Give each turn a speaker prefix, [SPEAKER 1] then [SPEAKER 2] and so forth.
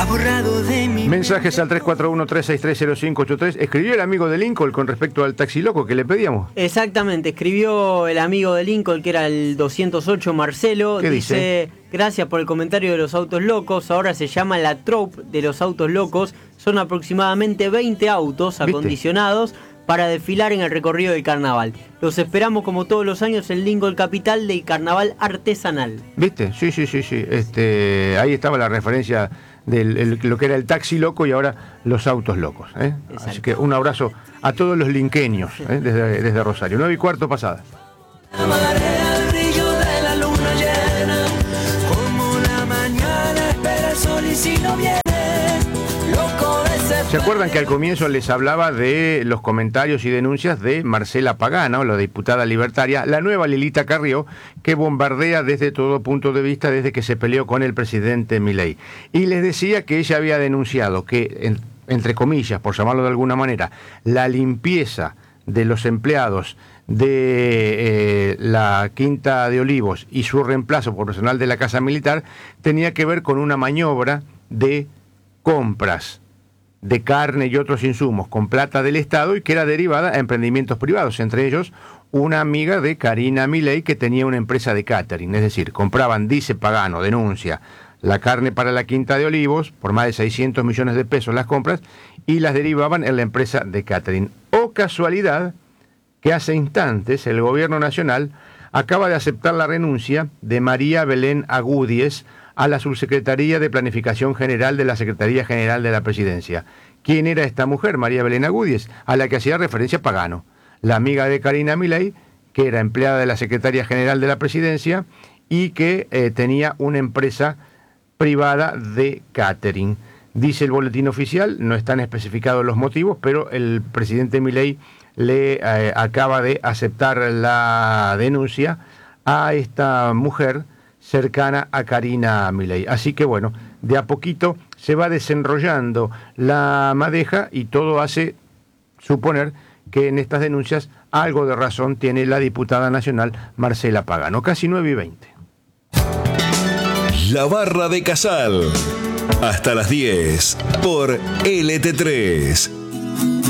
[SPEAKER 1] borrado de mi...
[SPEAKER 2] Mensajes al 341-363-0583. Escribió el amigo de Lincoln con respecto al taxi loco que le pedíamos.
[SPEAKER 3] Exactamente, escribió el amigo de Lincoln, que era el 208, Marcelo.
[SPEAKER 2] ¿Qué dice?
[SPEAKER 3] Gracias por el comentario de los autos locos. Ahora se llama la troupe de los autos locos. Son aproximadamente 20 autos acondicionados para desfilar en el recorrido del carnaval. Los esperamos como todos los años en Lincoln Capital del carnaval artesanal.
[SPEAKER 2] ¿Viste? Sí. Ahí estaba la referencia de lo que era el taxi loco y ahora los autos locos. Así que un abrazo a todos los linqueños desde Rosario. 9:15 pasada.
[SPEAKER 1] La marea, el brillo de la luna llena, como la mañana espera el sol y si no viene, loco ese...
[SPEAKER 2] ¿Se acuerdan que al comienzo les hablaba de los comentarios y denuncias de Marcela Pagano, la diputada libertaria, la nueva Lilita Carrió, que bombardea desde todo punto de vista desde que se peleó con el presidente Milei? Y les decía que ella había denunciado que, entre comillas, por llamarlo de alguna manera, la limpieza de los empleados de la Quinta de Olivos y su reemplazo por personal de la Casa Militar tenía que ver con una maniobra de compras de carne y otros insumos con plata del Estado y que era derivada a emprendimientos privados, entre ellos una amiga de Karina Milei que tenía una empresa de catering, es decir, compraban, dice Pagano, denuncia, la carne para la Quinta de Olivos por más de 600 millones de pesos las compras y las derivaban en la empresa de catering. O casualidad que hace instantes el gobierno nacional acaba de aceptar la renuncia de María Belén Agúdiez a la Subsecretaría de Planificación General de la Secretaría General de la Presidencia. ¿Quién era esta mujer, María Belén Agúdiez? A la que hacía referencia Pagano, la amiga de Karina Milei, que era empleada de la Secretaría General de la Presidencia y que tenía una empresa privada de catering. Dice el boletín oficial, no están especificados los motivos, pero el presidente Milei le acaba de aceptar la denuncia a esta mujer cercana a Karina Milei. Así que bueno, de a poquito se va desenrollando la madeja y todo hace suponer que en estas denuncias algo de razón tiene la diputada nacional Marcela Pagano. Casi 9:20.
[SPEAKER 4] La Barra de Casal. Hasta las 10 por LT3.